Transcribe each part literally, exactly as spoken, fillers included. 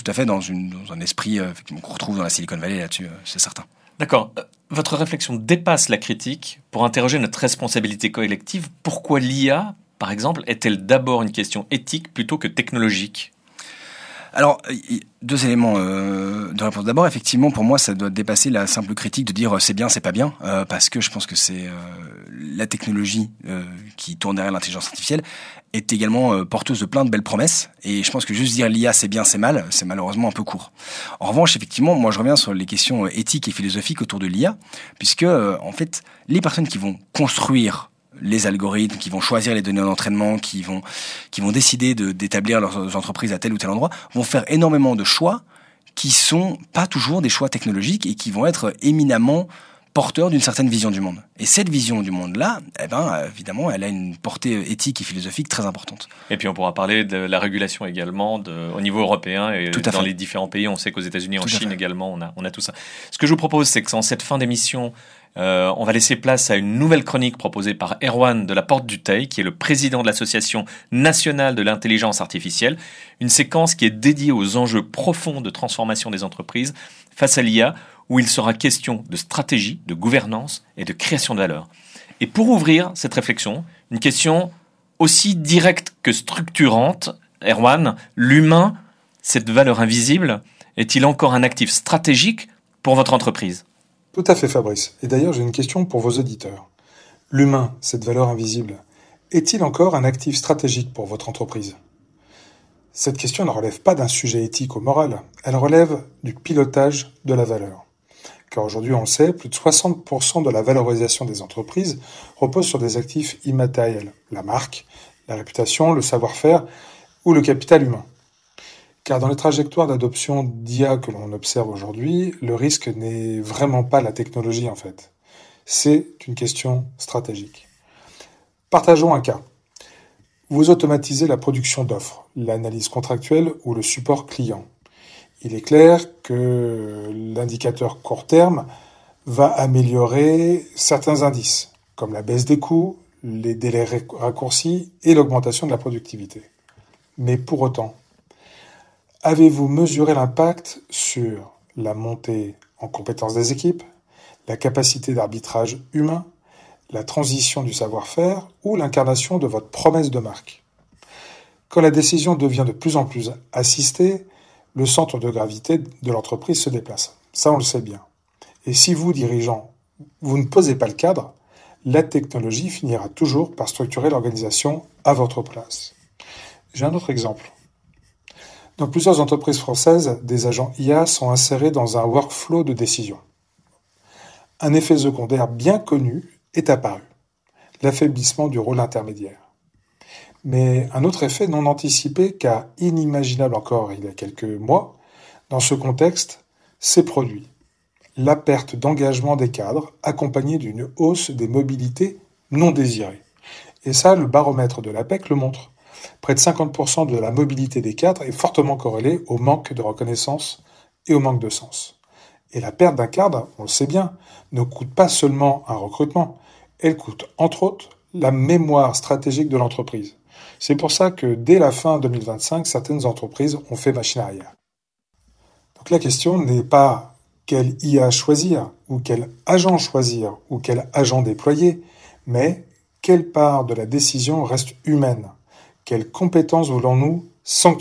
tout à fait dans, une, dans un esprit euh, effectivement, qu'on retrouve dans la Silicon Valley là-dessus, euh, c'est certain. D'accord. Votre réflexion dépasse la critique pour interroger notre responsabilité collective. Pourquoi l'I A, par exemple, est-elle d'abord une question éthique plutôt que technologique ? Alors, deux éléments euh, de réponse. D'abord, effectivement, pour moi, ça doit dépasser la simple critique de dire euh, c'est bien, c'est pas bien, euh, parce que je pense que c'est euh, la technologie euh, qui tourne derrière l'intelligence artificielle est également euh, porteuse de plein de belles promesses. Et je pense que juste dire l'I A c'est bien, c'est mal, c'est malheureusement un peu court. En revanche, effectivement, moi, je reviens sur les questions éthiques et philosophiques autour de l'I A, puisque euh, en fait, les personnes qui vont construire les algorithmes, qui vont choisir les données d'entraînement, qui vont, qui vont décider de, d'établir leurs entreprises à tel ou tel endroit, vont faire énormément de choix qui sont pas toujours des choix technologiques et qui vont être éminemment porteurs d'une certaine vision du monde. Et cette vision du monde-là, eh ben, évidemment, elle a une portée éthique et philosophique très importante. Et puis on pourra parler de la régulation également de, au niveau européen et tout à dans fait. les différents pays. On sait qu'aux États-Unis, en tout Chine également, on a, on a tout ça. Ce que je vous propose, c'est que en cette fin d'émission, Euh, on va laisser place à une nouvelle chronique proposée par Erwan de la Porte du Teil, qui est le président de l'Association nationale de l'intelligence artificielle. Une séquence qui est dédiée aux enjeux profonds de transformation des entreprises face à l'I A, où il sera question de stratégie, de gouvernance et de création de valeur. Et pour ouvrir cette réflexion, une question aussi directe que structurante, Erwan, l'humain, cette valeur invisible, est-il encore un actif stratégique pour votre entreprise ? Tout à fait, Fabrice. Et d'ailleurs, j'ai une question pour vos auditeurs. L'humain, cette valeur invisible, est-il encore un actif stratégique pour votre entreprise ? Cette question ne relève pas d'un sujet éthique ou moral, elle relève du pilotage de la valeur. Car aujourd'hui, on le sait, plus de soixante pour cent de la valorisation des entreprises repose sur des actifs immatériels, la marque, la réputation, le savoir-faire ou le capital humain. Car dans les trajectoires d'adoption d'I A que l'on observe aujourd'hui, le risque n'est vraiment pas la technologie en fait. C'est une question stratégique. Partageons un cas. Vous automatisez la production d'offres, l'analyse contractuelle ou le support client. Il est clair que l'indicateur court terme va améliorer certains indices, comme la baisse des coûts, les délais raccourcis et l'augmentation de la productivité. Mais pour autant, avez-vous mesuré l'impact sur la montée en compétences des équipes, la capacité d'arbitrage humain, la transition du savoir-faire ou l'incarnation de votre promesse de marque ? Quand la décision devient de plus en plus assistée, le centre de gravité de l'entreprise se déplace. Ça, on le sait bien. Et si vous, dirigeants, vous ne posez pas le cadre, la technologie finira toujours par structurer l'organisation à votre place. J'ai un autre exemple. Dans plusieurs entreprises françaises, des agents I A sont insérés dans un workflow de décision. Un effet secondaire bien connu est apparu, l'affaiblissement du rôle intermédiaire. Mais un autre effet non anticipé, car inimaginable encore il y a quelques mois, dans ce contexte, s'est produit. La perte d'engagement des cadres, accompagnée d'une hausse des mobilités non désirées. Et ça, le baromètre de l'A P E C le montre. Près de cinquante pour cent de la mobilité des cadres est fortement corrélée au manque de reconnaissance et au manque de sens. Et la perte d'un cadre, on le sait bien, ne coûte pas seulement un recrutement, elle coûte entre autres la mémoire stratégique de l'entreprise. C'est pour ça que dès la fin deux mille vingt-cinq, certaines entreprises ont fait machine arrière. Donc la question n'est pas quel I A choisir, ou quel agent choisir, ou quel agent déployer, mais quelle part de la décision reste humaine. Quelles compétences voulons-nous sanctuariser ?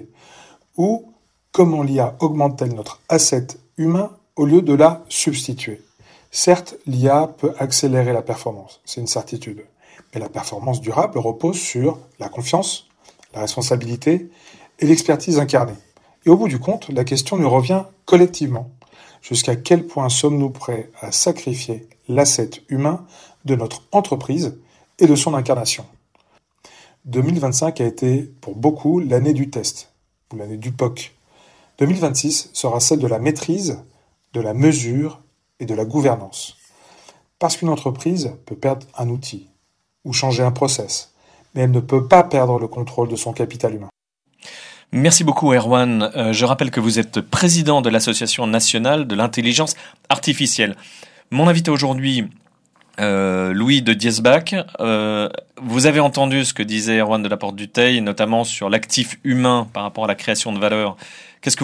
Ou comment l'I A augmente-t-elle notre asset humain au lieu de la substituer ? Certes, l'I A peut accélérer la performance, c'est une certitude. Mais la performance durable repose sur la confiance, la responsabilité et l'expertise incarnée. Et au bout du compte, la question nous revient collectivement. Jusqu'à quel point sommes-nous prêts à sacrifier l'asset humain de notre entreprise et de son incarnation ? deux mille vingt-cinq a été pour beaucoup l'année du test, ou l'année du P O C. deux mille vingt-six sera celle de la maîtrise, de la mesure et de la gouvernance. Parce qu'une entreprise peut perdre un outil ou changer un process, mais elle ne peut pas perdre le contrôle de son capital humain. Merci beaucoup Erwan. Euh, je rappelle que vous êtes président de l'Association nationale de l'intelligence artificielle. Mon invité aujourd'hui, Euh, Louis de Diesbach, euh, vous avez entendu ce que disait Erwan de la Porte du Teil, notamment sur l'actif humain par rapport à la création de valeur